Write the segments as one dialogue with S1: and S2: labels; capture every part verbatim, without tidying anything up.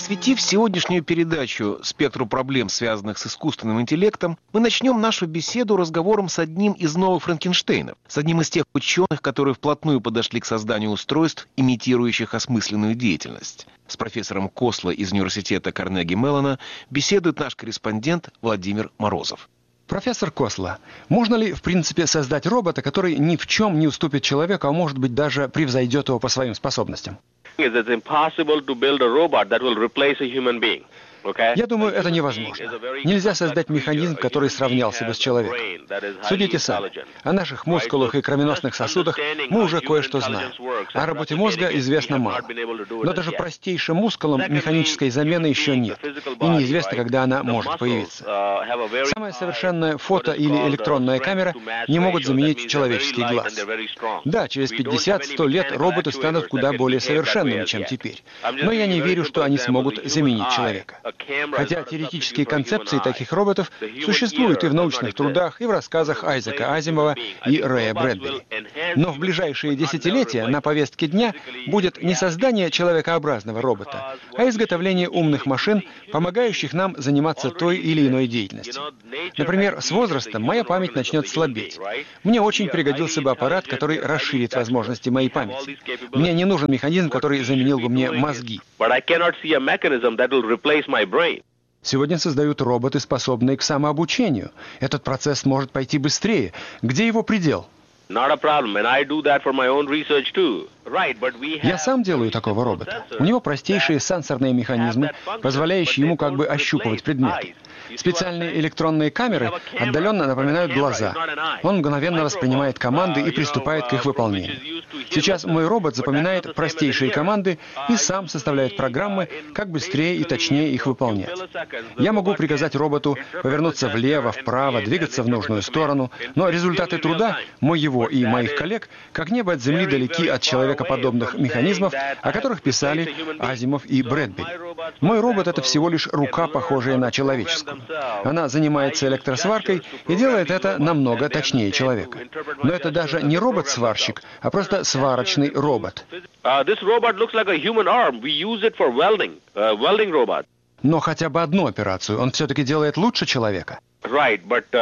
S1: Посвятив сегодняшнюю передачу спектру проблем, связанных с искусственным интеллектом, мы начнем нашу беседу разговором с одним из новых Франкенштейнов, с одним из тех ученых, которые вплотную подошли к созданию устройств, имитирующих осмысленную деятельность. С профессором Косло из университета Карнеги-Меллона беседует наш корреспондент Владимир Морозов.
S2: Профессор Косло, можно ли, в принципе, создать робота, который ни в чем не уступит человеку, а может быть даже превзойдет его по своим способностям? Я думаю, это невозможно. Нельзя создать механизм, который сравнялся бы с человеком. Судите сами. О наших мускулах и кровеносных сосудах мы уже кое-что знаем. О работе мозга известно мало. Но даже простейшим мускулам механической замены еще нет. И неизвестно, когда она может появиться. Самая совершенная фото- или электронная камера не могут заменить человеческий глаз. Да, через пятьдесят-сто лет роботы станут куда более совершенными, чем теперь. Но я не верю, что они смогут заменить человека. Хотя теоретические концепции таких роботов существуют и в научных трудах, и в рассказах Айзека Азимова и Рэя Брэдбери. Но в ближайшие десятилетия на повестке дня будет не создание человекообразного робота, а изготовление умных машин, помогающих нам заниматься той или иной деятельностью. Например, с возрастом моя память начнет слабеть. Мне очень пригодился бы аппарат, который расширит возможности моей памяти. Мне не нужен механизм, который заменил бы мне мозги. Сегодня создают роботы, способные к самообучению. Этот процесс может пойти быстрее. Где его предел? Я сам делаю такого робота. У него простейшие сенсорные механизмы, позволяющие ему как бы ощупывать предметы. Специальные электронные камеры отдаленно напоминают глаза. Он мгновенно воспринимает команды и приступает к их выполнению. Сейчас мой робот запоминает простейшие команды и сам составляет программы, как быстрее и точнее их выполнять. Я могу приказать роботу повернуться влево, вправо, двигаться в нужную сторону, но результаты труда моего и моих коллег как небо от земли далеки от человекоподобных механизмов, о которых писали Азимов и Брэдбери. Мой робот — это всего лишь рука, похожая на человеческую. Она занимается электросваркой и делает это намного точнее человека. Но это даже не робот-сварщик, а просто сварочный робот. Но хотя бы одну операцию он все-таки делает лучше человека. Да,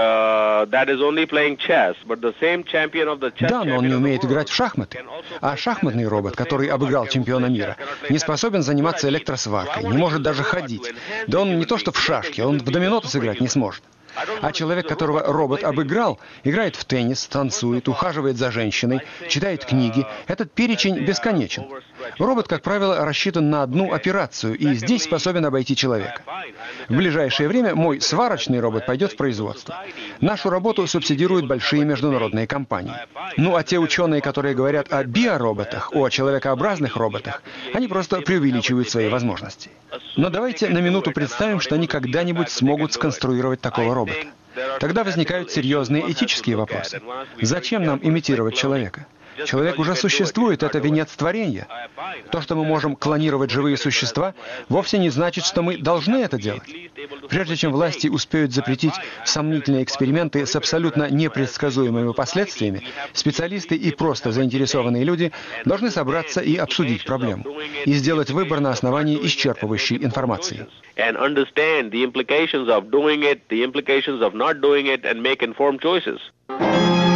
S2: но он не умеет играть в шахматы. А шахматный робот, который обыграл чемпиона мира, не способен заниматься электросваркой, не может даже ходить. Да он не то что в шашки, он в домино сыграть не сможет. А человек, которого робот обыграл, играет в теннис, танцует, ухаживает за женщиной, читает книги. Этот перечень бесконечен. Робот, как правило, рассчитан на одну операцию и здесь способен обойти человека. В ближайшее время мой сварочный робот пойдет в производство. Нашу работу субсидируют большие международные компании. Ну а те ученые, которые говорят о биороботах, о человекообразных роботах, они просто преувеличивают свои возможности. Но давайте на минуту представим, что они когда-нибудь смогут сконструировать такого робота. Тогда возникают серьезные этические вопросы. Зачем нам имитировать человека? Человек уже существует, это венец творения. То, что мы можем клонировать живые существа, вовсе не значит, что мы должны это делать. Прежде чем власти успеют запретить сомнительные эксперименты с абсолютно непредсказуемыми последствиями, специалисты и просто заинтересованные люди должны собраться и обсудить проблему, и сделать выбор на основании исчерпывающей информации.
S3: And understand the implications of doing it, the implications of not doing it, and make informed choices.